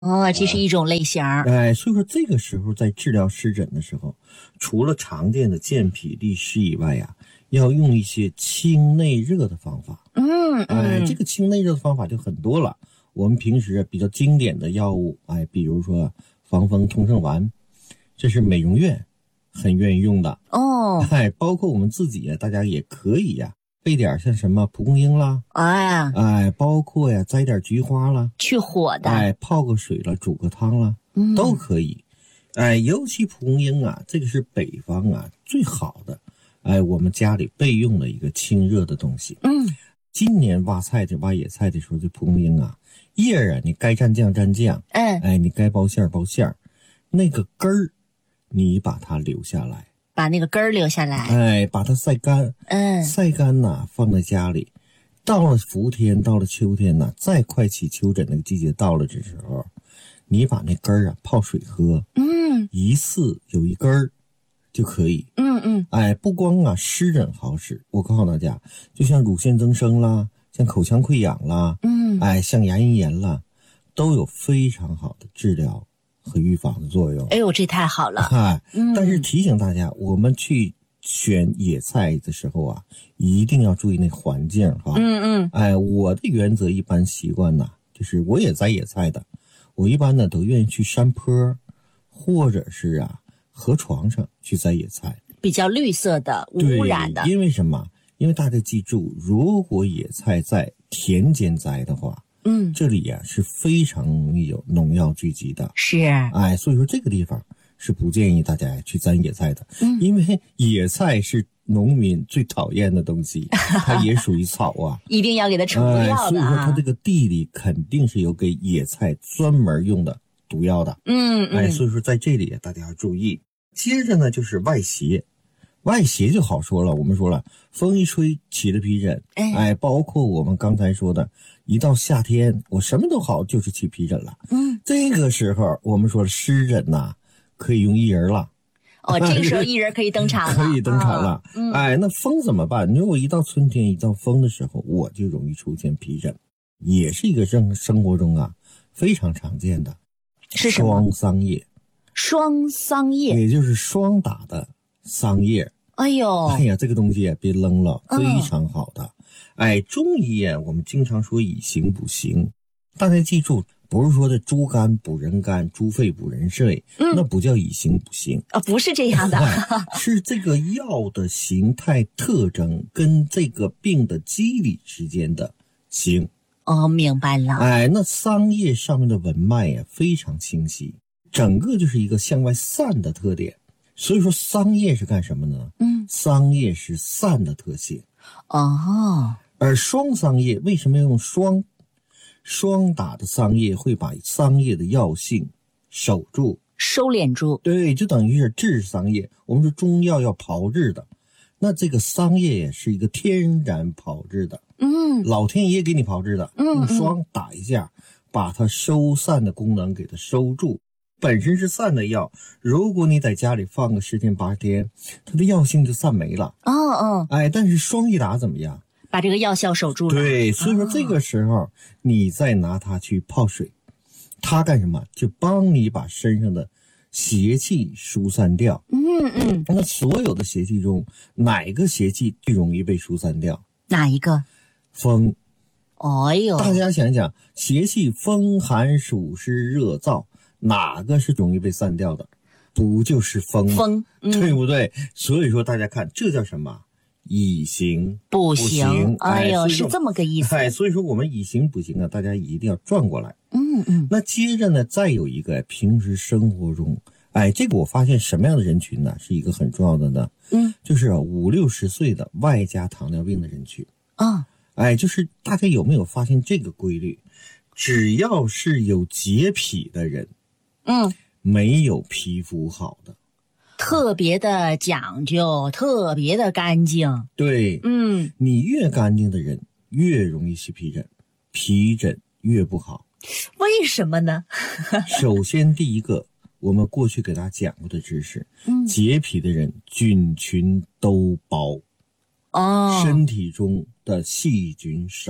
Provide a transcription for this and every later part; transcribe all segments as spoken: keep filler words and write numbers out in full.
哦，这是一种类型。 哎，所以说这个时候在治疗湿疹的时候，除了常见的健脾利湿以外呀、啊，要用一些清内热的方法。 嗯嗯， 哎，这个清内热的方法就很多了。我们平时比较经典的药物，哎，比如说防风通圣丸，这是美容院很愿意用的。 哦， 哎，包括我们自己呀，大家也可以呀。备点像什么蒲公英啦， 哎哎，包括呀摘点菊花啦， 去火的， 哎，泡个水了，煮个汤了， 嗯， 都可以。哎，尤其蒲公英啊，这个是北方啊最好的，哎，我们家里备用的一个清热的东西。 嗯， 今年挖菜的挖野菜的时候，这蒲公英啊，叶儿啊，你该蘸酱蘸酱， 嗯， 哎，你该包馅儿包馅儿，那个根儿，你把它留下来。 把那个根儿留下来， 哎，把它晒干， 嗯， 晒干呐，放在家里。到了伏天，到了秋天呐，再快起秋疹那个季节到了这时候，你把那根儿啊泡水喝， 嗯， 一次有一根儿就可以。 嗯嗯， 哎，不光啊湿疹好使，我告诉大家，就像乳腺增生啦，像口腔溃疡啦， 嗯， 哎，像牙龈炎啦，都有非常好的治疗和预防的作用。 哎呦，这太好了！ 哎， 嗯， 但是提醒大家，我们去选野菜的时候啊，一定要注意那环境哈。 嗯嗯， 哎，我的原则一般习惯呢，就是我也摘野菜的，我一般呢都愿意去山坡，或者是啊河床上去摘野菜， 比较绿色的、无污染的。 因为什么？因为大家记住，如果野菜在田间摘的话， 嗯， 这里呀、啊、是非常容易有农药聚集的。 是， 哎，所以说这个地方是不建议大家去摘野菜的， 嗯， 因为野菜是农民最讨厌的东西，它也属于草啊， 一定要给它除毒药的啊。 哎，所以说它这个地里肯定是有给野菜专门用的毒药的。 嗯嗯， 哎，所以说在这里大家要注意。接着呢就是外邪，外邪就好说了，我们说了，风一吹起了皮疹， 哎， 哎，包括我们刚才说的，一到夏天我什么都好，就是起皮疹了。 嗯， 这个时候我们说湿疹呐、啊，可以用薏仁了。 哦，这个时候薏仁可以登场了， 可以登场了。 啊嗯、 哎，那风怎么办？如果一到春天，一到风的时候，我就容易出现皮疹，也是一个生生活中啊非常常见的。 是什么？ 双桑叶。 双桑叶， 也就是霜打的桑叶。 哎呦， 哎呀，这个东西也别扔了，非常好的。嗯、哎，中医啊，我们经常说以形补形，大家记住，不是说的猪肝补人肝，猪肺补人肺，嗯、那不叫以形补形啊、哦，不是这样的， 是这个药的形态特征跟这个病的机理之间的形。 哦，明白了。 哎，那桑叶上面的纹脉呀、啊，非常清晰。整个就是一个向外散的特点，所以说桑叶是干什么呢？嗯，桑叶是散的特性。 哦， 而双桑叶为什么要用双？双打的桑叶会把桑叶的药性守住、 收敛住。 对，就等于是治桑叶。我们说中药要炮制的，那这个桑叶也是一个天然炮制的。嗯，老天爷给你炮制的，用双打一下，把它收散的功能给它收住。本身是散的药，如果你在家里放个十天八天，它的药性就散没了。 哦哦， 哎，但是双一打怎么样？ 把这个药效守住了。 对，所以说这个时候、哦、你再拿它去泡水，它干什么？就帮你把身上的邪气疏散掉。 嗯嗯。 那所有的邪气中，哪个邪气最容易被疏散掉？ 哪一个？ 风。 哎呦， 大家想想，邪气风寒暑湿热燥。哪个是容易被散掉的？不就是风吗？ 风、嗯、 对不对？所以说大家看，这叫什么？以形补形。 哎呦，是这么个意思。 哎，所以说我们以形补形啊，大家一定要转过来。 嗯嗯。 那接着呢，再有一个平时生活中，哎，这个我发现什么样的人群呢，是一个很重要的呢？嗯，就是五六十岁的外加糖尿病的人群。啊，哎，就是大家有没有发现这个规律？只要是有洁癖的人。嗯，没有皮肤好的， 特别的讲究，特别的干净。 对， 嗯， 你越干净的人越容易起皮疹，皮疹越不好。 为什么呢？ 首先，第一个，我们过去给大家讲过的知识，嗯，洁癖的人菌群都薄，哦，身体中的细菌少。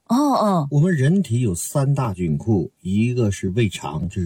哦哦， 我们人体有三大菌库，一个是胃肠，就是